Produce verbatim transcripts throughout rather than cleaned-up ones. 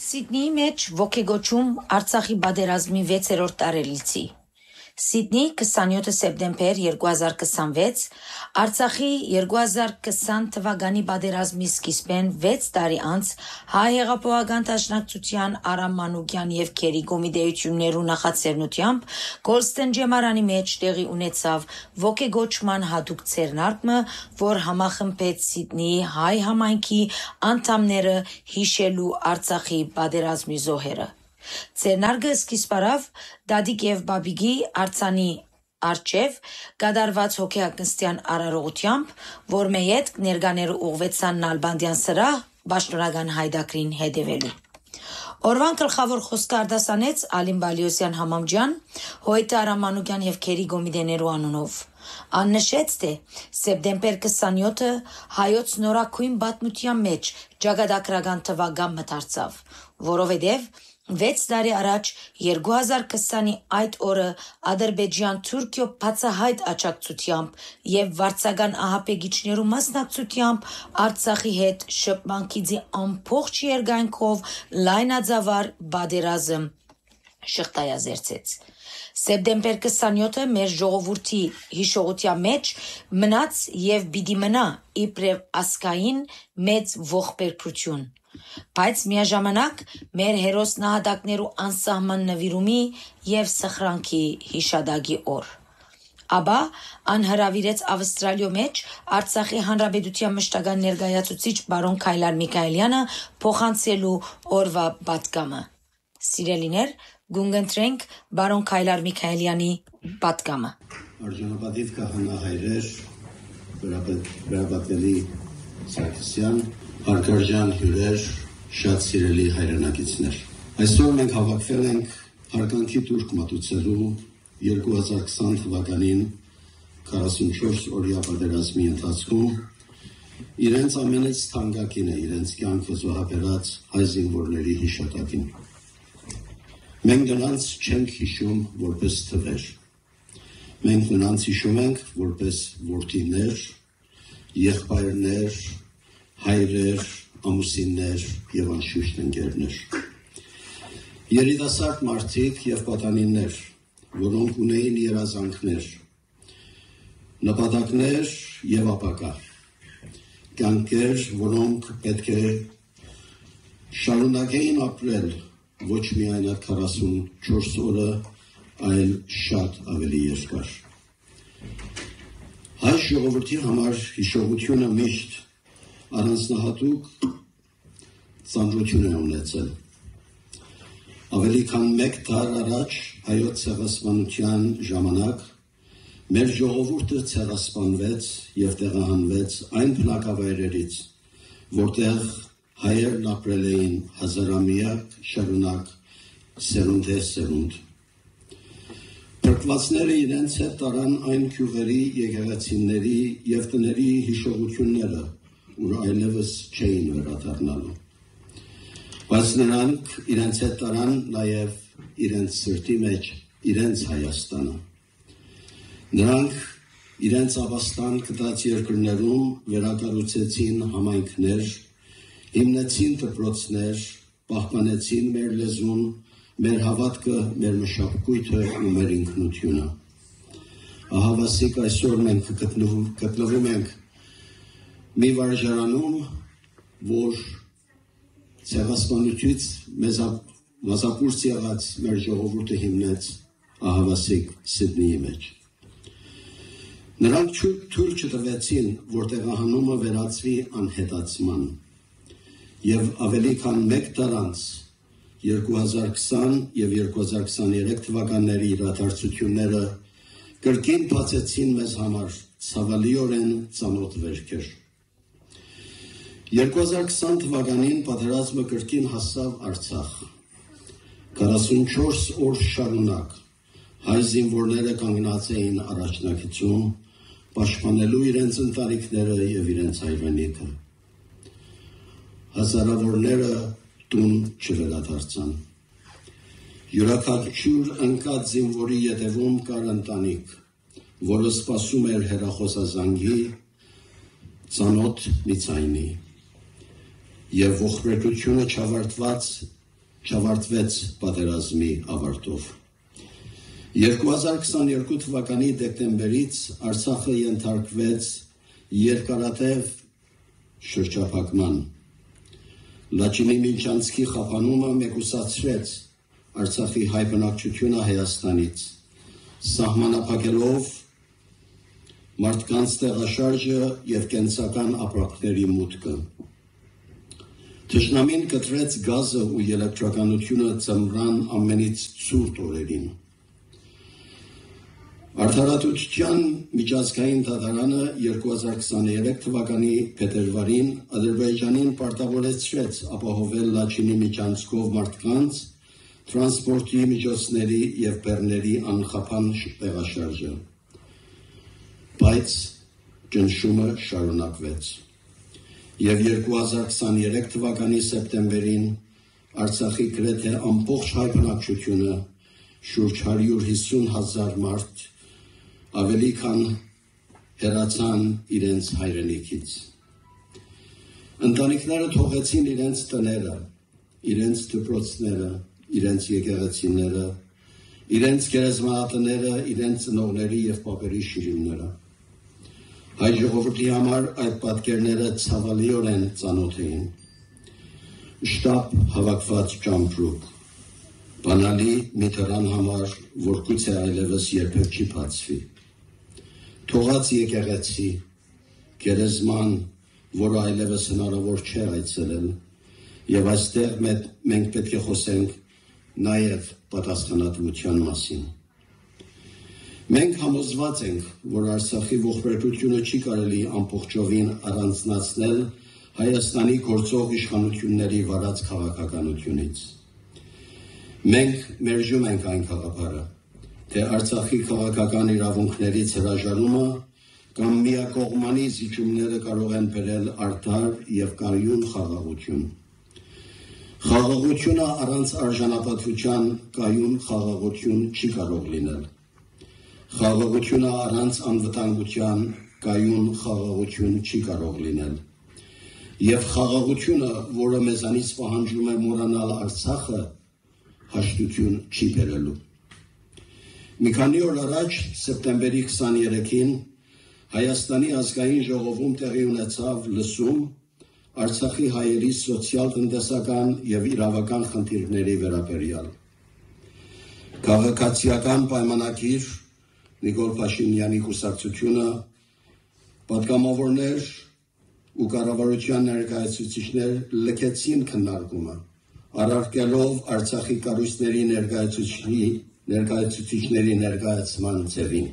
Սիդնեի մեջ ոգեգոճում Արցախի պատերազմի վեցերորդ տարելիցի։ Սիդնի քսանյոթ սեպտեմբեր երկու հազար քսանվեց Արցախի երկու հազար քսան թվականի պատերազմի սկիզբեն վեց տարի անց հայ հեղափոխական դաշնակցության Արամ Մանուկյան եւ Քերի կոմիտեություններու նախաձեռնությամբ Գոլստեն ջեմարանի մեջ տեղի ունեցավ ոգեգոճման հատուկ ցերնարկը, որ համախմբեց Սիդնեի հայ համայնքի անդամները հիշելու Արցախի պատերազմի զոհերը։ Ցերնարկը սկիզբ առավ Դադիկ եւ Բաբիգի արձանի արչեւ կատարված հոգեակնստյան արարողությամբ, որ մեյետ ներկաները ուղղվեցան Նալբանդյան սրահ պաշտոնական հայդակրին հետևելու։ Օրվան գլխավոր խոսքը արտասանեց Ալին Բալիոսյան համամջան, Հոյտե Արամ Մանուկյան եւ Քերի կոմիտեներու անունով։ Ան նշեց, թե սեպտեմբեր քսանյոթը հայոց նորակույն պատմության մեջ ճակատագրական թվական մտարծավ, որովհետեւ վեց տարի առաջ երկու հազար քսանի այդ օրը Ադրբեջան-Թուրքիո բացահայտ աջակցությամբ եւ վարձական ահապեգիչներու մասնակցությամբ Արցախի հետ շփման գիծի ամբողջ երկայնքով լայնածավալ պատերազմ շղթայազերծեց։ Սեպտեմբեր քսանյոթը մեր ժողովրդի հիշողության մեջ մնաց եւ պիտի մնա իբրև ասկային մեծ ողբերգություն, բայց միաժամանակ մեր հերոս նահատակներու անսահման նվիրումի եւ սխրանքի հիշադակի օր։ Ապա անհրավիրեց Ավստրալիո մեջ Արցախի հանրապետության մշտական ներկայացուցիչ բարոն Քայլար Միքայելյանը փոխանցելու օրվա պատգամը։ Սիրելիներ, գունգընտրենք բարոն Քայլար Միքայելյանի պատգամը։ Արժանապատիվ քահանահայրեր, վերապատվելի Սարգսյան, հարգարժան հյուրեր, շատ սիրելի հայրենակիցներ։ Այսօր մենք հավաքվել ենք հարգանքի տուրք մատուցելու երկու հազար քսան թվականին քառասունչորս օրյա պատերազմի ընթացքում իրենց ամենից թանկագինը իրենց կյանքը զոհաբերած հայ զինվորների հիշատակին։ Մենք նրանց չենք հիշում որպես թվեր։ Մենք նրանց հիշում ենք որպես որդիներ, եղբայրներ, հայրեր, ամուսիններ եւ անշուշտ ընկերներ։ Երիտասարդ մարդիկ եւ պատանիներ, որոնք ունեին երազանքներ, նպատակներ եւ ապագա։ Կյանքեր, որոնք պետք է շարունակեին ապրել ոչ միայն այդ քառասունչորս օրը, այլ շատ ավելի երկար։ Հայ ժողովրդի համար հիշողությունը միշտ առանձնահատուկ ծանրություն է ունեցել։ Ավելի քան մեկ դար առաջ հայոց ցեղասպանության ժամանակ մեր ժողովուրդը ցեղասպանվեց եւ տեղահանվեց այն բնակավայրերից, որտեղ հայերն ապրել էին հազարամյակ շարունակ սերունդ-դե-սերունդ։ Փրկվածները իրենց հետ տարան այն գյուղերի, եկեղեցիների եւ տների հիշողությունները, ուր այլևս չէին վերադառնալու։ Բայց նրանք իրենց հետ տարան նաեւ իրենց սրտի մեջ իրենց Հայաստանը։ Նրանք իրենց ապաստան գտած երկրներում վերակառուցեցին համայնքներ, հիմնեցին դպրոցներ, պահպանեցին մեր լեզուն, մեր հավատքը, մեր մշակույթը ու մեր ինքնությունը։ Ահավասիկ այսօր մենք գտնվում ենք մի վարժարանում, որ ցեղասպանությունից մեզ մազապուրց եղած մեր ժողովուրդը հիմնեց ահավասիկ Սիդնեի մեջ։ Նրանք թույլ չտվեցին, որ տեղահանումը վերածվի անհետացման։ Եվ ավելի քան մեկ դար անց երկու հազար քսան եւ երկու հազար քսաներեք թվականների իրադարձությունները կրկին բացեցին մեզ համար ցավալիորեն ծանոթ վերքեր։ երկու հազար քսան թվականին պատերազմը կրկին հասավ Արցախ։ քառասունչորս օր շարունակ հայ զինվորները կանգնած էին առաջնակիցում, պաշտպանելու իրենց ընտանիքները եւ իրենց հայրենիքը։ Հազարավորները տուն չվերադարձան։ Յուրաքանչյուր ընկած զինվորի ետևում կար ընտանիք, որը սպասում էր հեռախոսազանգի, ծանոթ մի ձայնի, եւ ողբերգությունը չավարտված չավարտվեց պատերազմի ավարտով։ երկու հազար քսաներկու թվականի դեկտեմբերից Արցախը ենթարկվեց երկարատև շրջափակման։ Լաչինի Մինչանցքի խափանումը մեկուսացրեց Արցախի հայ բնակչությունը Հայաստանից, սահմանափակելով մարդկանց տեղաշարժը և կենսական ապրանքների մուտքը։ Թշնամին կտրեց գազը ու էլեկտրականությունը ձմռան ամենից ցուրտ օրերին։ Արդարադատության միջազգային դատարանը երկու հազար քսաներեք թվականի փետրվարին Ադրբեջանին պարտավորեցրեց ապահովել Լաչինի միջանցքով մարդկանց, տրանսպորտի միջոցների և բեռների անխափան տեղաշարժը, բայց ճնշումը շարունակվեց։ Եվ երկու հազար քսաներեք թվականի սեպտեմբերին Արցախի գրեթե ամբողջ հայ բնակչությունը, շուրջ հարյուր հիսուն հազար մարդ, ավելի քան հեռացան իրենց հայրենիքից։ Ընտանիքները թողեցին իրենց տները, իրենց դպրոցները, իրենց եկեղեցիները, իրենց գերեզմանատները, իրենց ծնողների և պապերի շիրիմները։ Հայ ժողովրդի համար այդ պատկերները ցավալիորեն ծանոթ էին։ Շտապ հավաքված ճամպրուկ, բանալի մի դռան համար, որ գուցե այլևս երբեք չի բացվի։ Թողած եկեղեցի, գերեզման, որը այլևս հնարավոր չէ այցելել, և այստեղ մենք պետք է խոսենք նաև պատասխանատվության մասին։ Մենք համոզված ենք, որ Արցախի ողբերգությունը չի կարելի ամբողջովին առանձնացնել Հայաստանի գործող իշխանությունների վարած քաղաքականությունից։ Մենք մերժում ենք այն գաղափարը, թե Արցախի քաղաքական իրավունքներից հրաժարումը կամ միակողմանի զիջումները կարող են բերել արդար և կայուն խաղաղություն։ Խաղաղությունը առանց արժանապատվության կայուն խաղաղություն չի կարող լինել։ Խաղաղությունը առանց անվտանգության կայուն խաղաղություն չի կարող լինել։ Եվ խաղաղությունը, որը մեզանից պահանջում է մոռանալ Արցախը, հաշտություն չի բերելու։ Մի քանի օր առաջ, սեպտեմբերի քսաներեքին, Հայաստանի ազգային ժողովում տեղի ունեցավ լսում Արցախի հայերի սոցիալ-տնտեսական և իրավական խնդիրների վերաբերյալ։ Քաղաքացիական պայմանագիր, Նիկոլ Փաշինյանի կուսակցությունը, պատգամավորներ ու կառավարության ներկայացուցիչներ լքեցին քննարկումը, առարկելով Արցախի կառույցների ներկայացուցիչների ներկայացման ձևին։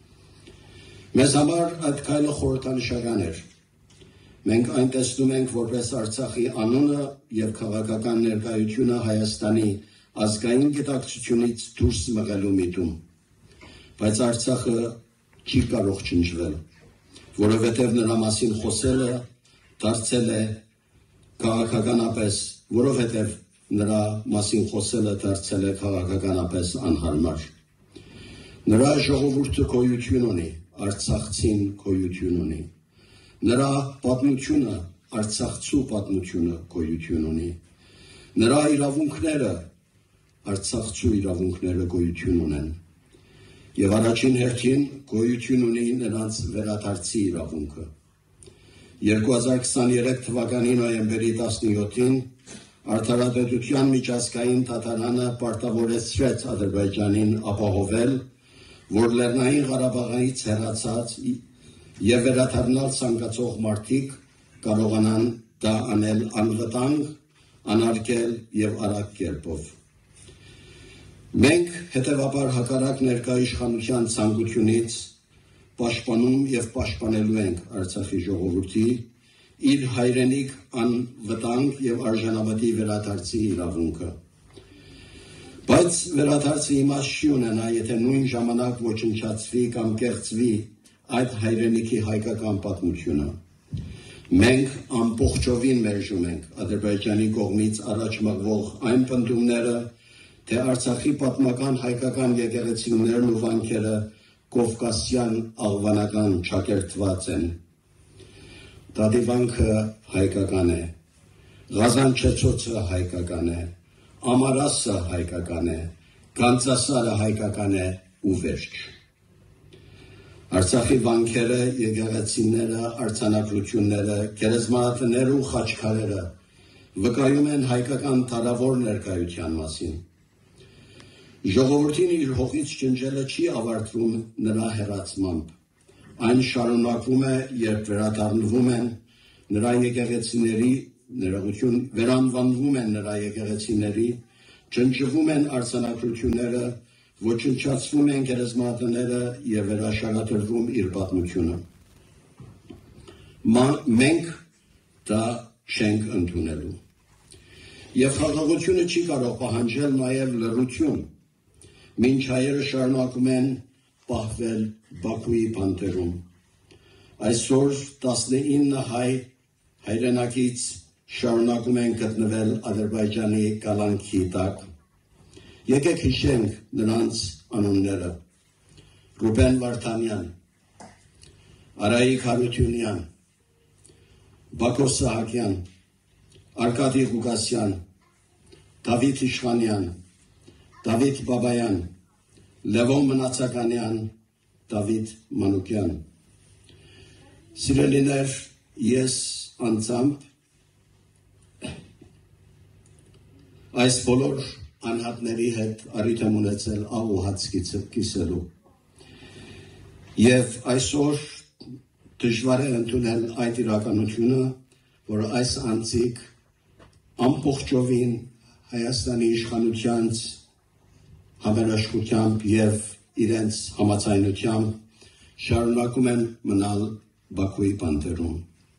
Մեզ համար այդ քայլը խորհրդանշական էր։ Մենք այն տեսնում ենք որպես Արցախի անունը և քաղաքական ներկայությունը Հայաստանի ազգային գիտակցությունից դուրս մղելու միտում։ Բայց Արցախը չի կարող չնչվել, որովհետև նրա մասին խոսելը դարձել է քաղաքականապես, որովհետև նրա մասին խոսելը դարձել է քաղաքականապես անհարմար։ Նրա ժողովուրդը գոյություն ունի, Արցախցին գոյություն ունի։ Նրա պատմությունը, Արցախցու պատմությունը գոյություն ունի։ Նրա իրավունքները, Արցախցու իրավունքները գոյություն ունեն։ Եվ առաջին հերթին գոյություն ունի նրանց վերադարձի իրավունքը։ երկու հազար քսաներեք թվականի նոյեմբերի տասնյոթին Արդարադատության միջազգային դատարանը պարտավորեցրեց Ադրբեջանին ապահովել, որ Լեռնային Ղարաբաղից հեռացած և վերադառնալ ցանկացող մարդիկ կարողանան դա անել անվտանգ, անարգել և արագ կերպով։ Մենք հետևաբար հակառակ ներկա իշխանության ցանկությունից պաշտպանում և պաշտպանելու ենք Արցախի ժողովրդի իր հայրենիք անվտանգ և արժանապատի վերադարձի իրավունքը։ Բայց վերադարձը իմաստ չի ունենա, եթե նույն ժամանակ ոչնչացվի կամ կեղծվի այդ հայրենիքի հայկական պատմությունը։ Մենք ամբողջովին մերժում ենք Ադրբեջանի կողմից առաջ մղվող այն պնդումները, թե Արցախի պատմական հայկական եկեղեցիներն ու վանքերը կովկասյան աղվանական ճակերտված են։ Դադիվանքը հայկական է, Ղազանչեցոցը հայկական է, Ամարասը հայկական է, Կանծասարը հայկական է ու վերջ։ Արցախի վանքերը, եկեղեցիները, արձանագրությունները, գերեզմանատները ու խաչքարերը վկայում են հայկական թարավոր ներկայության մասին։ Ժողովրդին իր հողից ջնջելը չի ավարտվում նրա հեռացմամբ։ Այն շարունակվում է, երբ վերադառնվում են նրա եկեղեցիների, ներողություն, վերանվանվում են նրա եկեղեցիների, ջնջվում են արձանագրությունները, ոչնչացվում են գերեզմանատները եւ վերաշարադրվում իր պատմությունը։ Մենք դա չենք ընդունելու։ Եվ խաղաղությունը չի կարող պահանջել նաեւ լռություն, մինչ հայերը շարունակում են պահվել Բաքուի բանտերում։ Այսօր տասնինը հայ հայրենակից շարունակում են գտնվել Ադրբեջանի կալանքի տակ։ Եկեք հիշենք նրանց անունները. Ռուբեն Վարդանյան, Արայիկ Հարությունյան, Բակո Սահակյան, Արկադի Ղուկասյան, Դավիթ Իշխանյան, Դավիթ Բաբայան, Լևոն Մնացականյան, Դավիթ Մանուկյան։ Սիրելիներ, ես անձամբ այս բոլոր անհատների հետ առիթ եմ ունեցել աղ ու հաց կիսելու։ Եվ այսօր դժվար է ընդունել այդ իրականությունը, որ այս անձիկ ամբողջովին Հայաստանի իշխանության համերաշխությամբ եւ իրենց համաձայնությամբ շարունակում են մնալ Բաքուի բանտերում։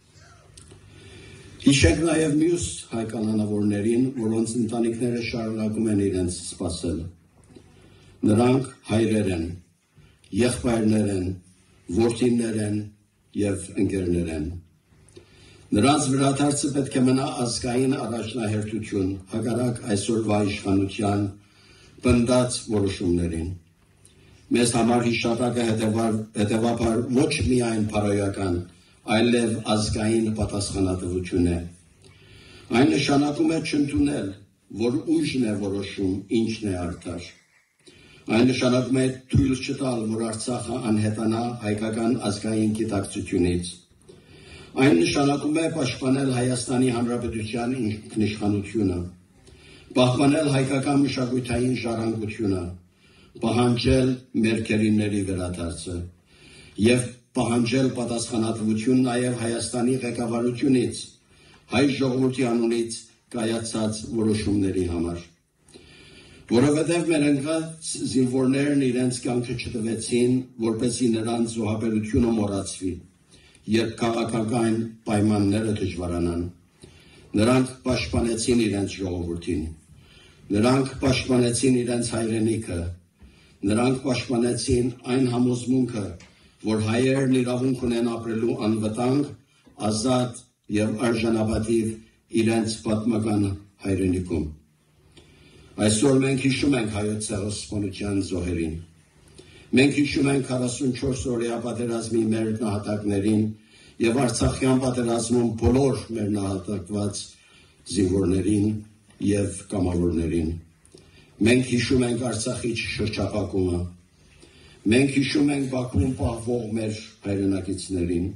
Հիշենք նաև մյուս հայ կանանավորներին, որոնց ընտանիքները շարունակում են իրենց սպասել։ Նրանք հայրեր են, եղբայրներ են, որդիներ են եւ ընկերներ են։ Նրանց վրադարձը պետք է մնա ազգային առաջնահերթություն, հակառակ այսօրվա իշխանության բնդած որոշումներին։ Մեզ համար հիշատակը հետևաբար ոչ միայն փարոյական, այլև ազգային պատասխանատվություն է։ Այն նշանակում է չընդունել, որ ուժն է որոշում, ինչն է արդար։ Այն նշանակում է թույլ չտալ, որ Արցախը անհետանա հայկական ազգային գիտակցությունից։ Այն նշանակում է պաշտպանել Հայաստանի Հանրապետության ինքնիշխանությունը, պահպանել հայկական մշակութային ժառանգությունը, պահանջել մեր գերիների վերադարձը եւ պահանջել պատասխանատվություն նաև Հայաստանի ղեկավարությունից, հայ ժողովրդի անունից կայացած որոշումների համար։ Որովհետև մեր ընկած զինվորներն իրենց կյանքը չտվեցին, որպեսզի նրանց զոհաբերությունը մոռացվի, երբ քաղաքական պայմանները դժվարանան։ Նրանք պաշտպանեցին իրենց ժողովրդին, նրանք պաշտպանեցին իրենց հայրենիքը, նրանք պաշտպանեցին այն համոզմունքը, որ հայերն իրավունք ունեն ապրելու անվտանգ, ազատ եւ արժանապատիվ իրենց պատմական հայրենիքում։ Այսօր մենք հիշում ենք հայոց ցեղասպանության զոհերին։ Մենք հիշում ենք քառասունչորս օրյա պատերազմի մեր նահատակներին եւ Արցախյան պատերազմում բոլոր մեր նահատակված զինվորներին եւ կամավորներին։ Մենք հիշում ենք Արցախի շրջապակումը։ Մենք հիշում ենք Բաքվում պահվող մեր հայրենակիցներին։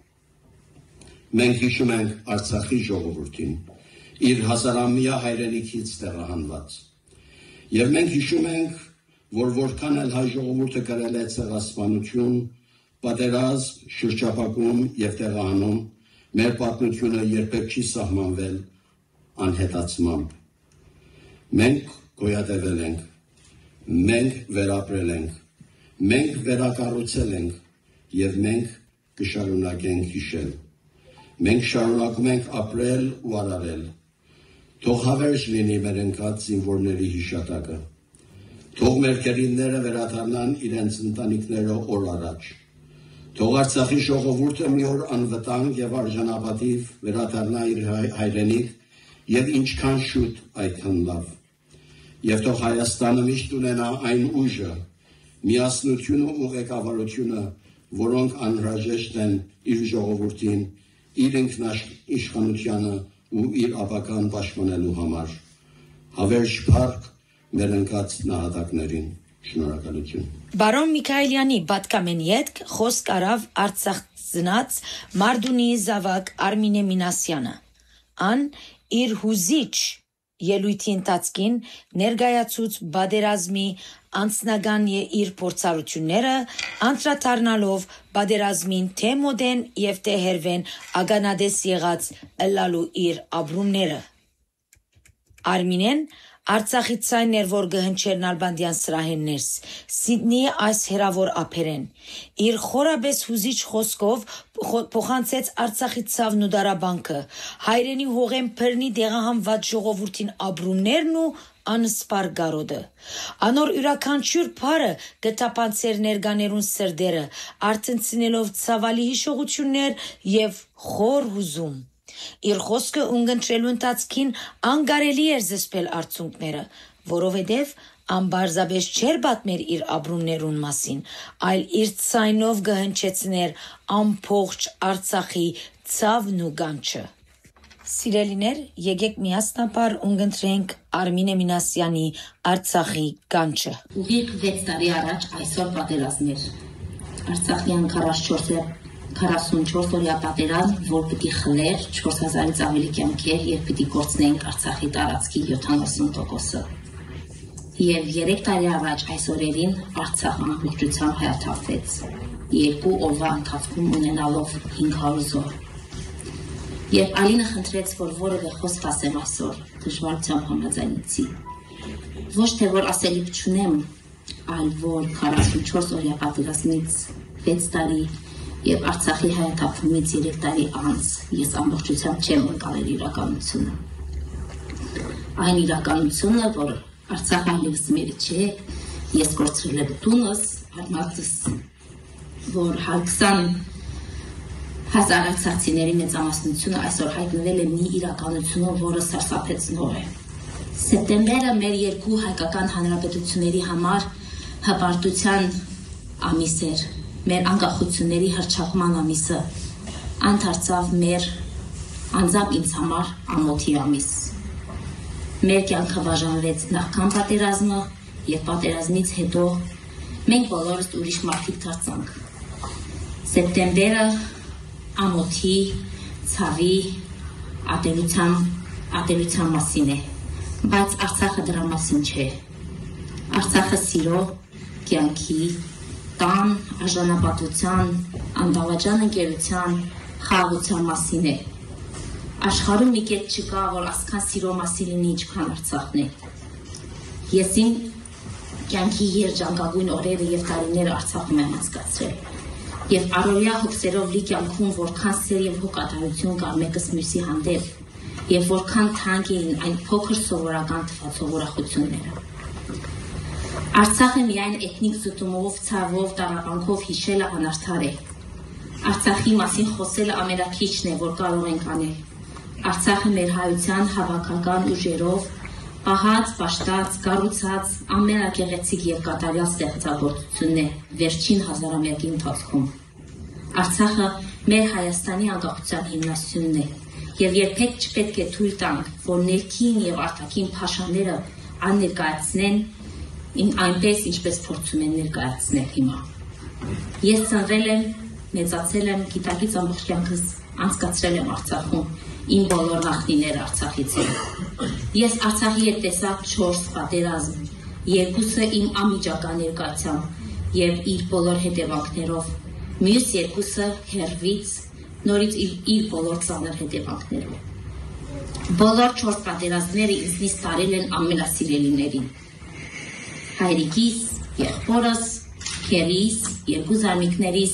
Մենք հիշում ենք Արցախի ժողովրդին, իր հազարամյա հայրենիքից տեղահանված։ Եվ մենք հիշում ենք, որ որքան էլ հայ ժողովուրդը կրել է ցեղասպանություն, պատերազմ, շրջապակում եւ տեղահանում, մեր պատմությունը երբեք չի սահմանվել անհետացմամբ։ Մենք գոյատևել ենք, մենք վերապրել ենք, մենք վերակառուցել ենք եւ մենք կշարունակենք հիշել։ Մենք շարունակում ենք ապրել ու արարել։ Թող հավերժ լինի մեր ընկած զինվորների հիշատակը։ Թող մեր գերիները վերադառնան իրենց ընտանիքները օր առաջ։ Թող Արցախի ժողովուրդը մի օր անվտանգ եւ արժանապատիվ վերադառնա իր հայրենիք եւ ինչքան շուտ այդքան լավ։ Եվ թող Հայաստանը միշտ ունենա այն ուժը, միասնությունը ու ղեկավարությունը, որոնք անհրաժեշտ են իր ժողովրդին, իր ինքնիշխանությանը ու իր ապական պաշտպանելու համար։ Հավերժ փառք մեր ընկած նահատակներին։ Շնորհակալություն։ Բարոն Միքայելյանի պատկամենի հետ խոսք արավ Արցախցնած Մարդունի զավակ Արմինե Մինասյանը։ Ան իր հուզիչ ելույթի ընթացքին ներկայացուց բادرազմի անձնական իր փորձառությունները, անդրադառնալով բادرազմին թե մոդեն եւ թե հերվեն ագանադես եղած ըլլալու իր ապրումները։ Արմինեն Արցախից ցայն էր, որ գհնչեր Նալբանդյան սրահեն ներս, Սիդնեի այս հերավոր ափերեն։ Իր խորաբես հուզիչ խոսքով փոխանցեց Արցախի ցավն ու դարաբանքը, հայրենի հողեն բռնի դեղահանված ժողովրդին ապրումներն ու անսպար գարոդը։ Անոր յուրաքանչյուր փարը գտապանցեր ներկաներուն սրդերը, արցնցնելով ցավալի հիշողություններ եւ խոր հուզում։ Իր խոսքը ունգընտրելու ընթացքին անգարելի էր զսպել արդյունքները, որովհետև անբարձաբես չէր պատմեր իր ապրումներուն մասին, այլ իր ցայնով գհնչեցներ ամբողջ Արցախի ցավն ու գանչը։ Սիրելիներ, եկեք միասնաբար ունգընտրենք Արմինե Մինասյանի Արցախի գանչը։ Ուղիղ վեց տարի առաջ այսօր պատերազմներ։ Արցախյան քառասունչորս օրյա պատերազմ, որ պիտի խլեր չորս հազարից ավելի կյանքեր եւ պիտի կորցնենք Արցախի տարածքի յոթանասուն տոկոսը։ Եվ երեք տարի առաջ այս օրերին Արցախը ամբողջությամբ հայաթափվեց, երկու օրվա ընթացքում ունենալով հինգ հարյուր զոհ։ Եվ Ալինը խնդրեց, որ որևէ խոսք ասեմ այսօր, դժվարությամբ համաձայնեցի։ Ոչ թե որ ասելիք չունեմ, այլ որ քառասունչորս օրյա պատերազմից վեց տարի եւ Արցախի հայաթափումից երեք տարի անց ես ամբողջությամբ չեմ ընկալել իրականությունը։ Այն իրականությունը, որ Արցախը այլևս մեր չէ, ես կորցրել եմ տունս, արմատս, որ հարգսան հազար արցախցիների մեծամասնությունը այսօր հայտնվել է մի իրականությունով, որը սարսափեցնող է։ Սեպտեմբերը մեր երկու հայկական հանրապետությունների համար հպարտության ամիս էր, մեր անկախությունների հռչակման ամիսը, անդարձավ մեր անձամբ ինձ համար ամոթի ամիս։ Մեր կյանքը բաժանվեց նախքան պատերազմը եւ պատերազմից հետո մենք բոլորս ուրիշ մարդիկ դարձանք։ Սեպտեմբերը ամոթի, ցավի, ատելության, ատելության մասին է, բայց Արցախը դրա մասին չէ։ Արցախը սիրո, կյանքի, տան, արժանապատվության, անդավաճան ընկերության, խաղաղության մասին է։ Աշխարհում մի կետ չկա, որ ասքան սիրո մասին լինի, ինչքան Արցախն է։ Ես իմ կյանքի երջանկագույն օրերը եւ տարիները Արցախում եմ անցկացրել։ Եվ առօրյա հոգսերով լի կյանքում որքան սեր եւ հոգատարություն կար մեկս մյուսի հանդեպ, եւ որքան թանկ էին այն փոքր սովորական թվացող ուրախությունները։ Արցախը միայն էթնիկ զտումով, ցավով, տառապանքով հիշելը անարդար է։ Արցախի մասին խոսելը ամենաքիչն է, որ կարող ենք անել։ Արցախը մեր հայության հավաքական ուժերով պահած, պաշտած, կառուցած ամենագեղեցիկ եւ կատարյալ ստեղծագործությունն է վերջին հազարամյակի ընթացքում։ Արցախը մեր Հայաստանի անկախության հիմնասյունն է եւ երբեք չպետք է թույլ տանք, որ ներքին եւ արտաքին փաշաները աններկայացնեն այնպես, ինչպես փորձում են ներկայացնել հիմա։ Ես ծնվել եմ, մեծացել եմ, գիտակից ամբողջ կյանքս անցկացրել եմ Արցախում, իմ բոլոր նախնիները Արցախից են։ Ես Արցախի հետ տեսա չորս պատերազմ, երկուսը իմ անմիջական ներկայությամբ եւ իր բոլոր հետևանքներով, մյուս երկուսը հեռվից, նորից իր, իր բոլոր ծանր հետևանքներով։ Բոլոր չորս պատերազմները ինձնից տարել են ամենասիրելիներին։ Հայրիկիս, եղբորս, քերիս, երկու զարմիկներիս,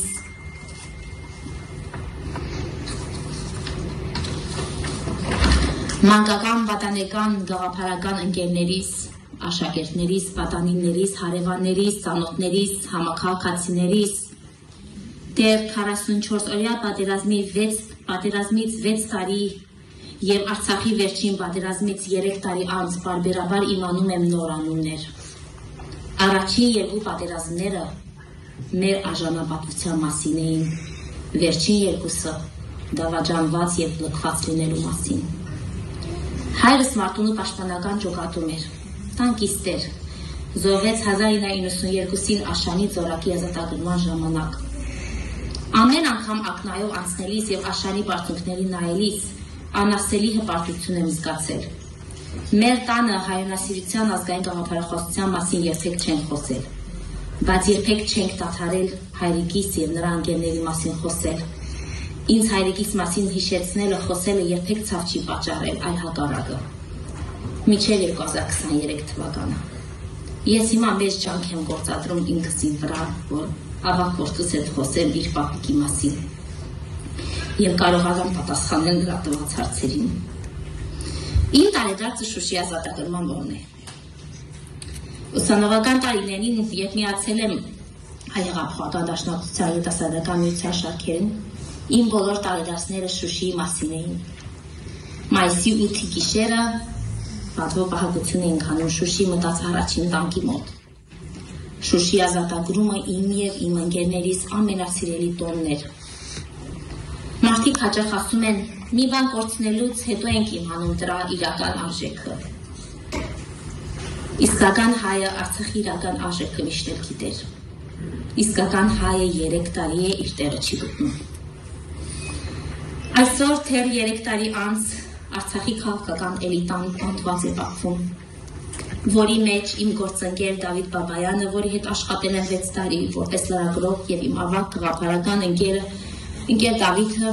մանկական, պատանեկան, գաղափարական ընկերներիս, աշակերտներիս, պատանիներիս, հարևաններիս, ծանոթներիս, համաքաղաքացիներիս, դեռ քառասունչորս օրյա պատերազմի վեց պատերազմից վեց տարի եւ Արցախի վերջին պատերազմից երեք տարի անց բարբերաբար իմանում եմ նոր անուններ։ Առաջին երկու պատերազմները մեր արժանապատվության մասին էին, վերջին երկուսը դավաճանված եւ լքված լինելու մասին։ Հայրս Մարտունու պաշտպանական ջոկատում էր, տանկիստ էր, զոհվեց հազար ինը հարյուր իննսունյերկուսին Աշանի ձորակի ազատագրման ժամանակ։ Ամեն անգամ ակնայով անցնելիս և Աշանի բարձունքների նայելիս անասելի հպարտություն եմ զգացել։ Մեր տանը հայրենասիրության ազգային գաղափարախոսության մասին երբեք չենք խոսել, բայց երբեք չենք դադարել հայրիկիս և նրա ընկերների մասին խոսել։ Ինձ հայրիկիս մասին հիշեցնելը, խոսելը երբեք ցավ չի պատճառել, այլ հակառակը։ Մինչև երկու հազար քսաներեք թվականը։ Ես հիմա մեծ ջանք եմ գործադրում ինքս իմ վրա, որ ավակ որդուս հետ խոսել իր պապիկի մասին և կարողանամ պատասխանել նրա տված հարցերին։ Իմ տարեդարձը Շուշի ազատագրման օրն է։ Ուսանողական տարիներին, երբ միացել եմ Հայ հեղափոխական դաշնակցության երիտասարդական միության շարքերին, իմ բոլոր տարեդարձները Շուշիի մասին էին։ Մայիսի ութի գիշերը պատվո պահակություն էինք անում Շուշի մտած առաջին տանկի մոտ։ Շուշի ազատագրումը իմ և իմ ընկերներիս ամենասիրելի տոնն էր։ Մարդիկ հաճախ ասում են, մի բան կորցնելուց հետո ենք իմանում դրա իրական արժեքը։ Իսկական հայը Արցախի իրական արժեքը միշտ էլ գիտեր։ Իսկական հայը երեք տարի է իր տեղը չի գտնում։ Այսօր թեր երեք տարի անց Արցախի քաղաքական էլիտան պանտված է Բաքվում, որի մեջ իմ գործընկեր Դավիթ Բաբայանը, որի հետ աշխատել եմ վեց տարի որպես լրագրող և իմ ավագ գաղափարական ընկերը ընկեր Դավիթը,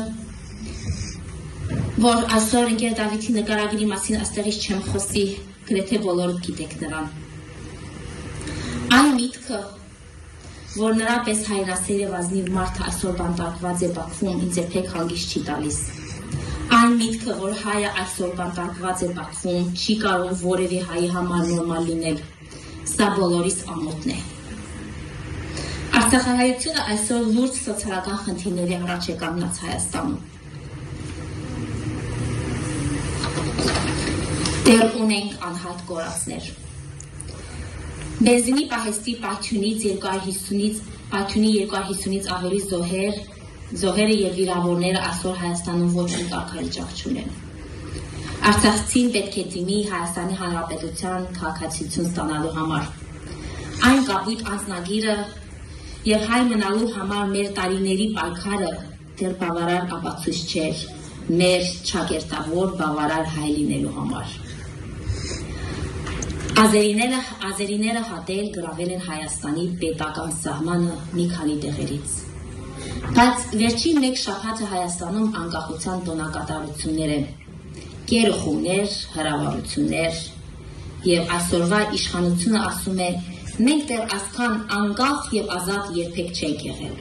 որ այսօր ընկեր Դավիթի նկարագրի մասին այստեղից չեմ խոսի, գրեթե բոլորդ գիտեք նրան։ Այն միտքը, որ նրա պես հայրասեր և ազնիվ մարդը այսօր բանտարկված է Բաքվում, ինձ երբեք հանգիստ չի տալիս։ Այն միտքը, որ հայը այսօր բանտարկված է Բաքվում, չի կարող որևէ հայի համար նորմալ լինել, սա բոլորիս ամոթն է։ Արցախահայությունը այսօր լուրջ սոցիալական խնդիրների առաջ է կանգնած Հայաստանում։ Դեռ ունենք անհայտ կորածներ։ Բենզինի պահեստի պայթյունից երկու հարյուր հիսունից պայթյունի երկու հարյուր հիսունից ավելի զոհեր, զոհերը և վիրավորները այսօր Հայաստանում ոչ մի կարգավիճակ չունեն։ Արցախցին պետք է դիմի Հայաստանի Հանրապետության քաղաքացիություն ստանալու համար։ Այն կապույտ անձնագիրը և հայ մնալու համար մեր տարիների պայքարը դեռ բավարար ապացույց չէր մեր ճակերտավոր բավարար հայ լինելու համար։ Ազերիները, ազերիները հատել գրավել են Հայաստանի պետական սահմանը մի քանի տեղերից։ Բայց վերջին մեկ շաբաթը Հայաստանում անկախության տոնակատարություններ են, գերխումներ, հրավառություններ, և այսօրվա իշխանությունը ասում է, մենք դեռ այսքան անկախ և ազատ երբեք չենք եղել։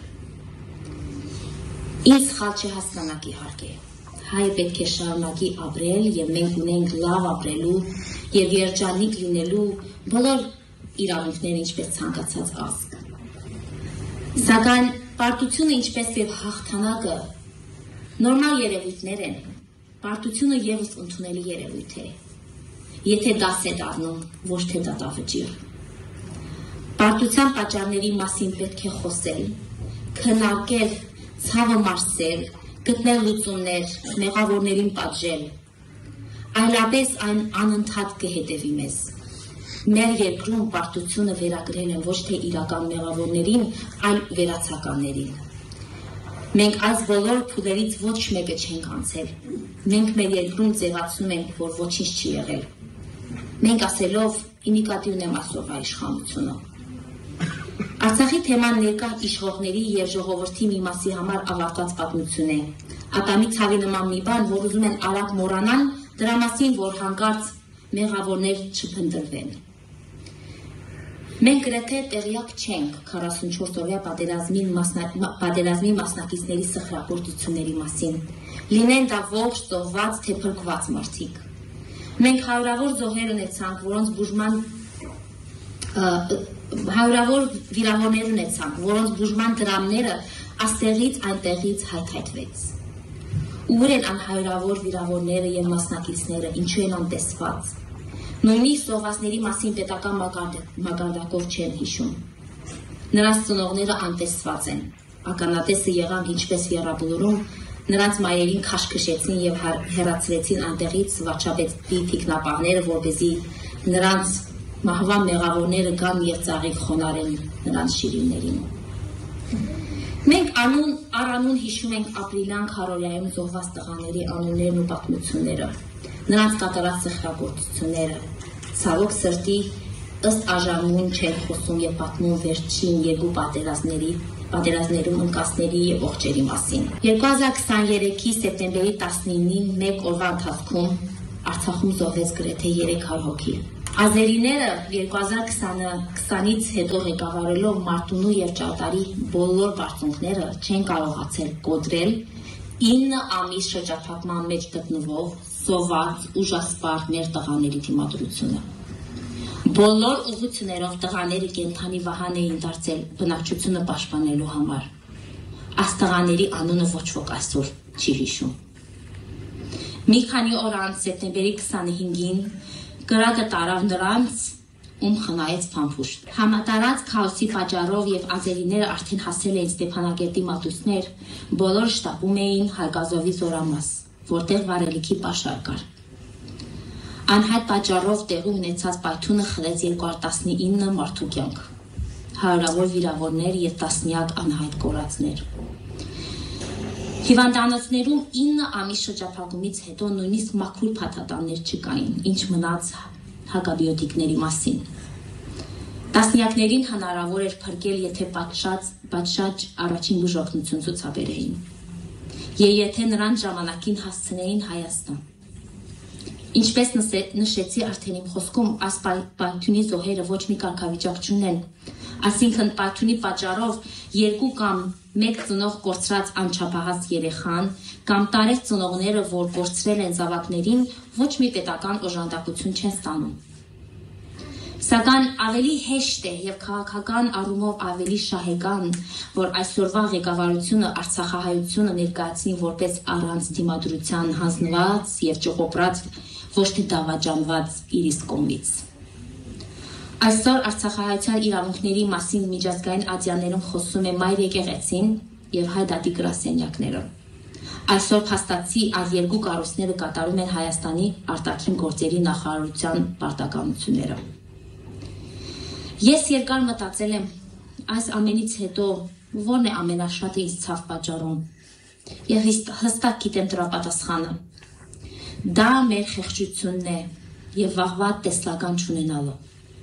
Ինձ սխալ չհասկանաք իհարկե, հայը պետք է շարունակի ապրել և մենք ունենք լավ ապրելու և երջանիկ լինելու բոլոր իրավունքները ինչպես ցանկացած ազգ։ Սակայն պարտությունը ինչպես և հաղթանակը նորմալ երևույթներ են, պարտությունը ևս ընդունելի երևույթ է, եթե դաս է դառնում, ոչ թե դատավճիռ։ Պարտության պատճառների մասին պետք է խոսել, քննարկել, ցավը մարսել, գտնել լուծումներ, մեղավորներին պատժել, այլապես այն անընդհատ կհետևի մեզ։ Մեր երկրում պարտությունը վերագրել են ոչ թե իրական մեղավորներին, այլ վերացականներին։ Մենք այս բոլոր փուլերից ոչ մեկը չենք անցել։ Մենք մեր երկրում ձևացնում ենք, որ ոչինչ չի եղել։ Մենք ասելով ի նկատի ունեմ այսօրվա իշխանությունը։ Արցախի թեման ներկա իշխողների և ժողովրդի մի մասի համար ավարտված պատմություն է։ Ատամի ցավի նման մի բան, որ ուզում են արագ մոռանալ, դրա մասին, որ հանկարծ մեղավորներ չփնտրվեն։ Մենք գրեթե տեղյակ չենք քառասունչորս-օրյա պատերազմի մասնակիցների սխրագործությունների մասին, լինեն դա ողջ, զոհված, թե փրկված մարդիկ։ Մենք հարյուրավոր զոհեր ունեցանք, որոնց բուժման հարյուրավոր վիրավորներ ունեցանք, որոնց բուժման դրամները աստեղից այնտեղից հայթայթվեց։ Ուր են անհարյուրավոր վիրավորները և մասնակիցները, ինչու են անտեսված։ Նույնիսկ զոհվածների մասին պետական մակարդակով չեն հիշում։ Նրանց ծնողները անտեսված են, ականատեսը եղանք ինչպես Եռաբլուրում, Նրանց մայրերին քաշքշեցին եւ հեռացրեցին այնտեղից վարչապետի թիկնապահները, որպեսզի նրանց մահվան մեղավորները գան եւ ծաղիկ խոնարեն նրանց շիրիմներին։ Մենք անուն առանուն հիշում ենք ապրիլյան քարորիայում զոհված տղաների անուններն ու պատմությունները, նրանց կատարած սխրագործությունները, ցավոք սրտի ըստ աժամուն չեն խոսում եւ պատմում վերջին երկու պատերազմների, պատերազմներում ընկածների եւ ողջերի մասին։ երկու հազար քսաներեքի սեպտեմբերի տասնինին մեկ օրվա ընթացքում Արցախում զոհվեց գրեթե երեք հարյուր հոգի։ Ազերիները երկու հազար քսանից հետո ղեկավարելով Մարտունու եւ Ճարտարի բոլոր բարձունքները չեն կարողացել կոտրել ինը ամիս շրջափակման մեջ գտնվող սոված ուժասպառ մեր տղաների դիմադրությունը։ Բոլոր ուղղություններով տղաները կենդանի վահան էին դարձել բնակչությունը պաշտպանելու համար։ Այս տղաների անունը ոչ ոք այսօր չի հիշում։ Մի քանի օր անց սեպտեմբերի քսանհինգին կրակը տարավ նրանց, ում խնայեց փամփուշտ։ Համատարած քաոսի պատճառով եւ ազերիները արդեն հասել էին Ստեփանակերտի մատույցներ, բոլորը շտապում էին Հարգազովի զորամաս, որտեղ վարելիքի պաշար կար։ Անհայտ պատճառով տեղի ունեցած պայթյունը խլեց երկու հազար տասնինը մարդու կյանք, հարյուրավոր վիրավորներ եւ տասնյակ անհայտ կորածներ։ Հիվանդանոցներում ինը ամիս շրջափակումից հետո նույնիսկ մաքուր փաթաթաններ չկային, ինչ մնաց հակաբիոտիկների մասին։ Տասնյակներին հնարավոր էր փրկել, եթե պատշաճ առաջին բուժօգնություն ցուցաբերեին, եւ եթե նրանց ժամանակին հասցնեին Հայաստան։ Ինչպես նշեցի արդեն իմ խոսքում, այս պայթյունի զոհերը ոչ մի կարգավիճակ չունեն, այսինքն պայթյունի պատճառով երկու կամ մեկ ծնող կորցրած անչափահաս երեխան կամ տարեց ծնողները, որ կորցրել են զավակներին, ոչ մի պետական օժանդակություն չեն ստանում։ Սակայն ավելի հեշտ է եւ քաղաքական առումով ավելի շահեկան, որ այսօրվա ղեկավարությունը Արցախահայությունը ներկայացնի որպես առանց դիմադրության հանձնված եւ ճողոպրած, ոչ թե դավաճանված իր իսկ կողմից։ Այսօր Արցախահայության իրավունքների մասին միջազգային ատյաններում խոսում է Մայր եկեղեցին եւ հայ դատի գրասենյակները։ Այսօր փաստացի այս երկու կառույցները կատարում են Հայաստանի արտաքին գործերի նախարարության պարտականությունները։ Ես երկար մտածել եմ այս ամենից հետո ո՞րն է ամենաշատը ինձ ցավ պատճառում եւ հստակ գիտեմ դրա պատասխանը։ Դա մեր խեղճությունն է եւ վաղվա տեսլական չունենալը։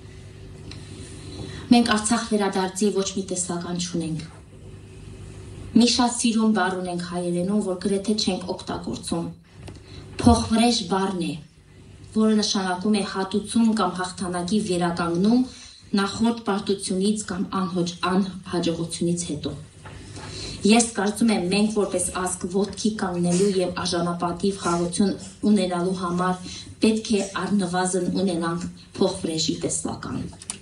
Մենք Արցախ վերադարձի ոչ մի տեսլական չունենք։ Մի շատ սիրուն բառ ունենք հայերենում, որ գրեթե չենք օգտագործում։ Փոխվրեժ բառն է, որը նշանակում է հատուցում կամ հաղթանակի վերականգնում նախորդ պարտությունից կամ անհոջ անհաջողությունից հետո։ Ես կարծում եմ, մենք որպես ազգ ոտքի կանգնելու եւ արժանապատիվ խաղաղություն ունենալու համար պետք է առնվազն ունենանք փոխվրեժի տեսլական։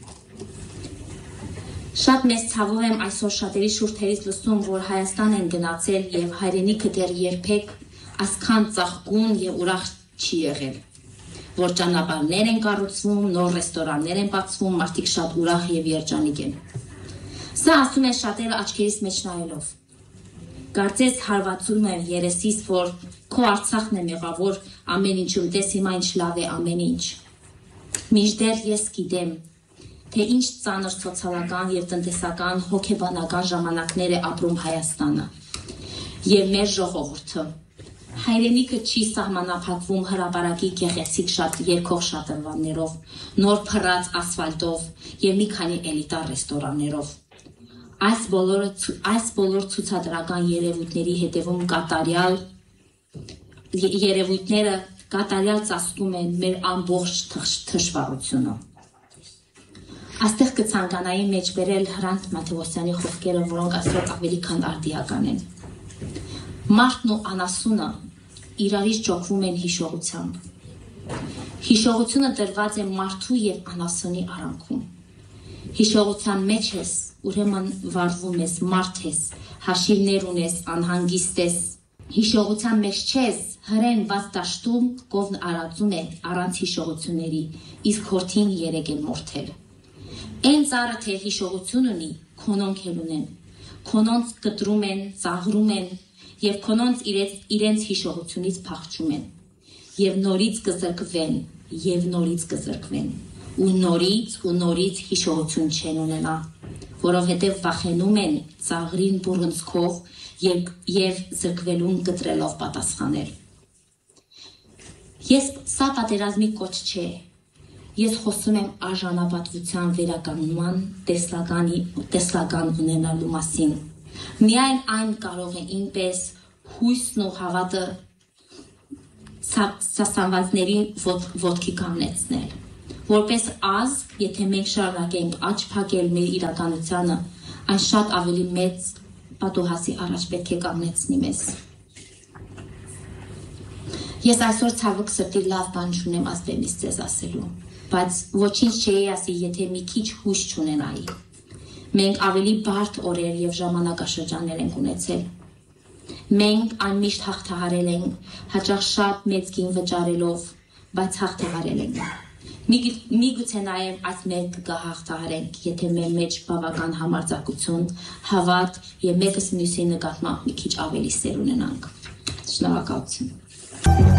Շատ մեծ ցավով եմ այսօր շատերի շուրթերից լսում, որ Հայաստան են գնացել եւ հայրենիքը դեռ երբեք այսքան ծաղկուն եւ ուրախ չի եղել, որ ճանապարհներ են կառուցվում, նոր ռեստորաններ են բացվում, մարդիկ շատ ուրախ եւ երջանիկ են։ Սա ասում են շատերը աչքերիս մեջ նայելով։ Կարծես հարվածում եմ երեսիս, որ քո Արցախն է մեղավոր ամեն ինչում, տես հիմա ինչ լավ է ամեն ինչ։ Մինչդեռ ես գիտեմ, թե ինչ ծանր սոցիալական եւ տնտեսական հոգեբանական ժամանակներ է ապրում Հայաստանը եւ մեր ժողովուրդը։ Հայրենիքը չի սահմանափակվում հրապարակի գեղեցիկ շատ երկող շատրվաններով, նոր փռած ասֆալտով եւ մի քանի էլիտար ռեստորաններով։ Այս բոլորը այս բոլոր ցուցադրական երևույթների հետևում կատարյալ երևույթները կատարյալ ծածկում են մեր ամբողջ թշվառությունը։ Այստեղ կցանկանայի մեջբերել Հրանտ Մաթեոսյանի խոսքերը, որոնք այսօր ավելի քան արդիական են։ Մարդն ու անասունը իրարից ճոկվում են հիշողությամբ։ Հիշողությունը դրված է մարդու եւ անասունի արանքում։ Հիշողության մեջ ես, ուրեմն վարվում ես, մարդ ես, հաշիվներ ունես, անհանգիստ ես։ Հիշողության մեջ չես, հրեն բաց դաշտում կովն արածում է առանց հիշողությունների, իսկ հորթին երեք են մորթել։ Այն ծառը թե հիշողություն ունի, քոնոնք էլ ունեն, քոնոնց կտրում են, ծաղրում են եւ քոնոնց իրենց, իրենց հիշողությունից փախչում են, եւ նորից կզրկվեն, եւ նորից կզրկվեն, ու նորից ու նորից հիշողություն չեն ունենա, որովհետեւ վախենում են ծաղրին բուրնցքով եւ, եւ զրկվելուն կտրելով պատասխանել։ Ես սա պատերազմի կոչ չէ, ես խոսում եմ արժանապատվության վերականգնման տեսլականի, տեսլական ունենալու մասին։ Միայն այն կարող է ինպես հույսն ու հավատը սասանվածներին ոտքի կանգնեցնել։ Որպես ազգ, եթե մենք շարունակենք աճ փակել մեր իրականությանը, այն շատ ավելի մեծ պատուհասի առաջ պետք է կանգնեցնի մեզ։ Ես այսօր ցավոք սրտի լավ բան չունեմ ասբեմից ձեզ ասելու, բայց ոչինչ չէի ասի, եթե մի քիչ հույս չունենայի։ Մենք ավելի բարդ օրեր եւ ժամանակաշրջաններ ենք ունեցել։ Մենք անմիշտ հաղթահարել ենք, հաճախ շատ մեծ գին վճարելով, բայց հաղթահարել ենք։ Միգուցե նաև այս մեկը կհաղթահարենք, եթե մեր մեջ բավական համարձակություն, հավատ եւ մեկս մյուսի նկատմամբ մի քիչ ավելի սեր ունենանք։ Շնորհակալություն։